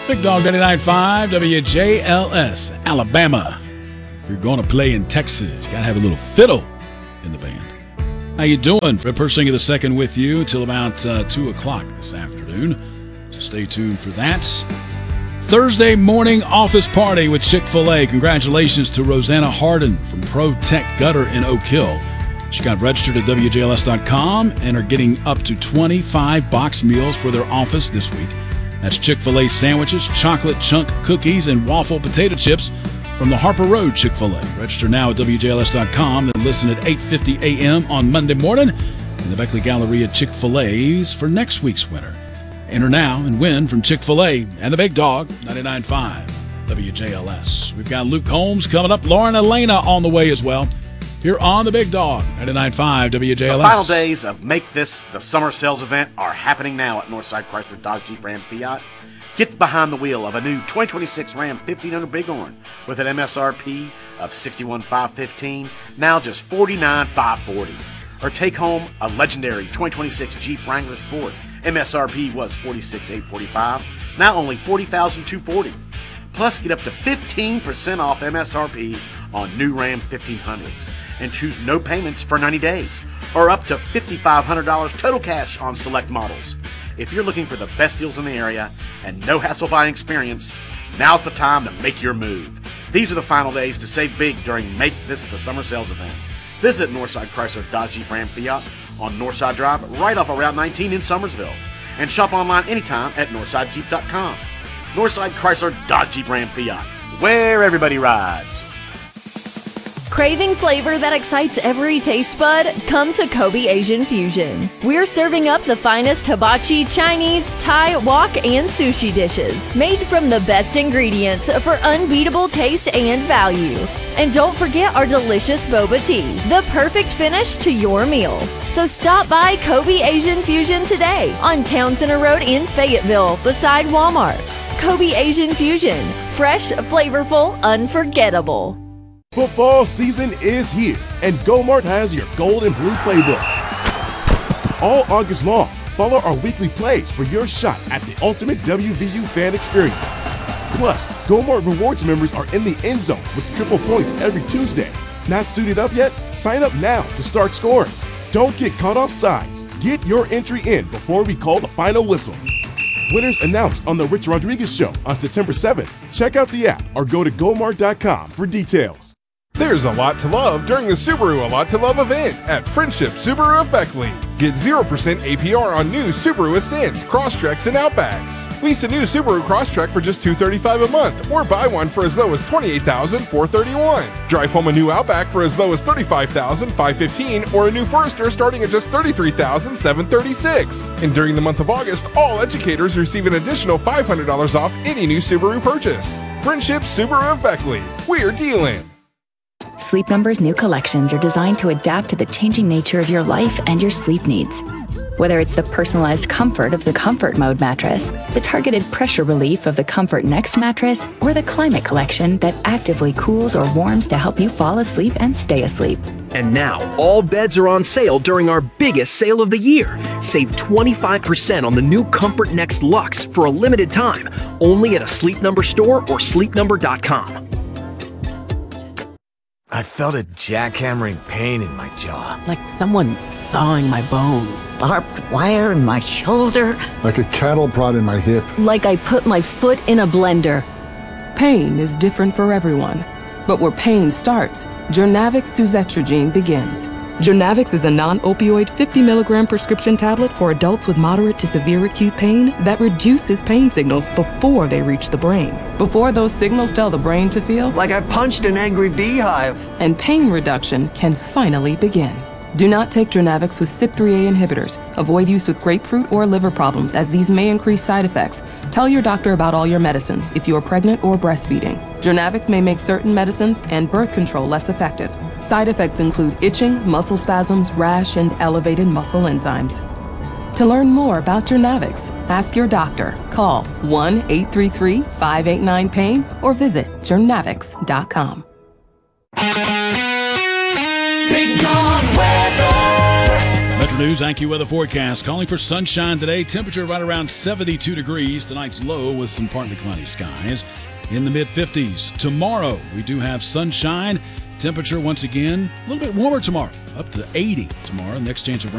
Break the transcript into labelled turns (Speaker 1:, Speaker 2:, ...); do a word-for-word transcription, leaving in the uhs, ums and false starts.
Speaker 1: Big Dog ninety-nine point five, W J L S, Alabama. If you're going to play in Texas, you got to have a little fiddle in the band. How you doing? Fred Persing of the Second with you until about uh, two o'clock this afternoon. So stay tuned for that. Thursday morning office party with Chick-fil-A. Congratulations to Rosanna Harden from Pro Tech Gutter in Oak Hill. She got registered at W J L S dot com and are getting up to twenty-five box meals for their office this week. That's Chick-fil-A sandwiches, chocolate chunk cookies, and waffle potato chips from the Harper Road Chick-fil-A. Register now at W J L S dot com, then listen at eight fifty a.m. on Monday morning in the Beckley Galleria Chick-fil-A's for next week's winner. Enter now and win from Chick-fil-A and the Big Dog, ninety-nine point five W J L S. We've got Luke Combs coming up, Lauren Elena on the way as well. Here on the Big Dog, ninety-nine point five W J L S.
Speaker 2: The final days of Make This the Summer Sales event are happening now at Northside Chrysler Dodge Jeep Ram Fiat. Get behind the wheel of a new twenty twenty-six Ram fifteen hundred Bighorn with an M S R P of sixty-one thousand five hundred fifteen dollars, now just forty-nine thousand five hundred forty dollars. Or take home a legendary twenty twenty-six Jeep Wrangler Sport. M S R P was forty-six thousand eight hundred forty-five dollars, now only forty thousand two hundred forty dollars. Plus, get up to fifteen percent off M S R P on new Ram fifteen hundreds. And choose no payments for ninety days, or up to five thousand five hundred dollars total cash on select models. If you're looking for the best deals in the area and no hassle buying experience, now's the time to make your move. These are the final days to save big during Make This the Summer Sales event. Visit Northside Chrysler Dodge Jeep Ram Fiat on Northside Drive right off of Route nineteen in Summersville, and shop online anytime at northside jeep dot com. Northside Chrysler Dodge Jeep Ram Fiat, where everybody rides.
Speaker 3: Craving flavor that excites every taste bud? Come to Kobe Asian Fusion. We're serving up the finest hibachi, Chinese, Thai, wok, and sushi dishes, made from the best ingredients for unbeatable taste and value. And don't forget our delicious boba tea, the perfect finish to your meal. So stop by Kobe Asian Fusion today on Town Center Road in Fayetteville, beside Walmart. Kobe Asian Fusion, fresh, flavorful, unforgettable.
Speaker 4: Football season is here, and GoMart has your gold and blue playbook. All August long, follow our weekly plays for your shot at the ultimate W V U fan experience. Plus, GoMart Rewards members are in the end zone with triple points every Tuesday. Not suited up yet? Sign up now to start scoring. Don't get caught off sides. Get your entry in before we call the final whistle. Winners announced on The Rich Rodriguez Show on September seventh. Check out the app or go to gomart dot com for details.
Speaker 5: There's a lot to love during the Subaru A Lot to Love event at Friendship Subaru of Beckley. Get zero percent A P R on new Subaru Ascents, Crosstreks, and Outbacks. Lease a new Subaru Crosstrek for just two hundred thirty-five dollars a month, or buy one for as low as twenty-eight thousand four hundred thirty-one dollars. Drive home a new Outback for as low as thirty-five thousand five hundred fifteen dollars, or a new Forester starting at just thirty-three thousand seven hundred thirty-six dollars. And during the month of August, all educators receive an additional five hundred dollars off any new Subaru purchase. Friendship Subaru of Beckley. We're dealing.
Speaker 6: Sleep Number's new collections are designed to adapt to the changing nature of your life and your sleep needs. Whether it's the personalized comfort of the Comfort Mode mattress, the targeted pressure relief of the Comfort Next mattress, or the Climate Collection that actively cools or warms to help you fall asleep and stay asleep.
Speaker 7: And now, all beds are on sale during our biggest sale of the year. Save twenty-five percent on the new Comfort Next Luxe for a limited time, only at a Sleep Number store or sleep number dot com.
Speaker 8: I felt a jackhammering pain in my jaw.
Speaker 9: Like someone sawing my bones.
Speaker 10: Barbed wire in my shoulder.
Speaker 11: Like a cattle prod in my hip.
Speaker 12: Like I put my foot in a blender.
Speaker 13: Pain is different for everyone. But where pain starts, Journavx suzetrigine begins. Journavx is a non-opioid fifty milligram prescription tablet for adults with moderate to severe acute pain that reduces pain signals before they reach the brain. Before those signals tell the brain to feel
Speaker 14: like I punched an angry beehive.
Speaker 13: And pain reduction can finally begin. Do not take Journavx with C Y P three A inhibitors. Avoid use with grapefruit or liver problems, as these may increase side effects. Tell your doctor about all your medicines if you are pregnant or breastfeeding. Journavx may make certain medicines and birth control less effective. Side effects include itching, muscle spasms, rash, and elevated muscle enzymes. To learn more about Journavx, ask your doctor. Call one eight three three, five eight nine, pain or visit journavx dot com.
Speaker 1: Big Dog Weather. News AccuWeather forecast calling for sunshine today. Temperature right around seventy-two degrees. Tonight's low with some partly cloudy skies in the mid fifties. Tomorrow we do have sunshine. Temperature once again a little bit warmer tomorrow, up to eighty tomorrow. Next chance of rain